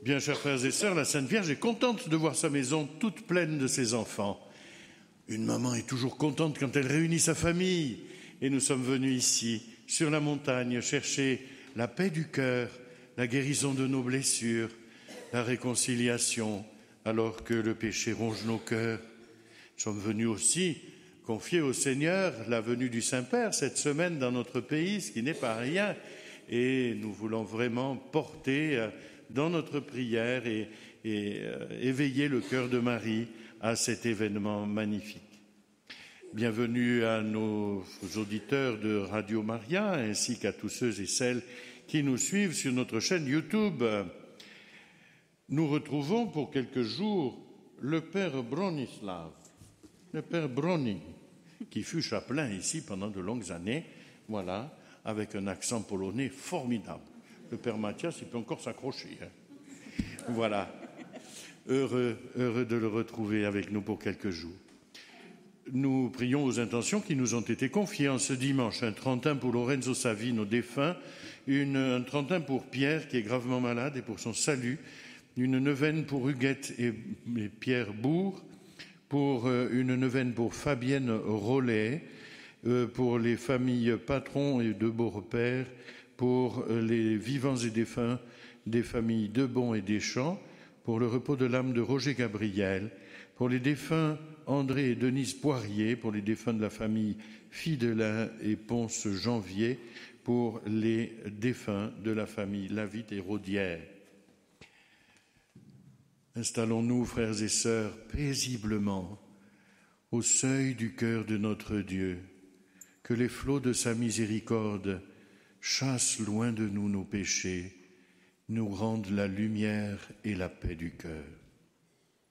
Bien, chers frères et sœurs, la Sainte Vierge est contente de voir sa maison toute pleine de ses enfants. Une maman est toujours contente quand elle réunit sa famille. Et nous sommes venus ici, sur la montagne, chercher la paix du cœur, la guérison de nos blessures, la réconciliation, alors que le péché ronge nos cœurs. Nous sommes venus aussi confier au Seigneur la venue du Saint-Père cette semaine dans notre pays, ce qui n'est pas rien. Et nous voulons vraiment porter dans notre prière et éveiller le cœur de Marie à cet événement magnifique. Bienvenue à nos auditeurs de Radio Maria ainsi qu'à tous ceux et celles qui nous suivent sur notre chaîne YouTube. Nous retrouvons pour quelques jours le Père Bronislav, le Père Broni, qui fut chapelain ici pendant de longues années, voilà, avec un accent polonais formidable. Le Père Mathias, il peut encore s'accrocher. Voilà, heureux de le retrouver avec nous pour quelques jours. Nous prions aux intentions qui nous ont été confiées en ce dimanche. Un trentin pour Lorenzo Savino, défunt, un trentin pour Pierre qui est gravement malade et pour son salut, une neuvaine pour Huguette et Pierre Bourg, pour une neuvaine pour Fabienne Rollet, pour les familles Patron et de Beaurepaire, pour les vivants et défunts des familles Debon et Deschamps, pour le repos de l'âme de Roger Gabriel, pour les défunts André et Denise Poirier, pour les défunts de la famille Fidelin et Ponce Janvier, pour les défunts de la famille Lavitte et Rodière. Installons-nous, frères et sœurs, paisiblement au seuil du cœur de notre Dieu, que les flots de sa miséricorde chassent loin de nous nos péchés, nous rendent la lumière et la paix du cœur.